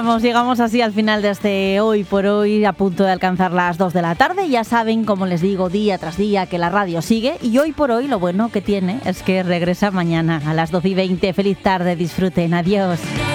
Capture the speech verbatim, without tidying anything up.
Llegamos así al final de este Hoy por Hoy, a punto de alcanzar las dos de la tarde. Ya saben, como les digo, día tras día que la radio sigue. Y Hoy por Hoy lo bueno que tiene es que regresa mañana a las doce y veinte. Feliz tarde, disfruten, adiós.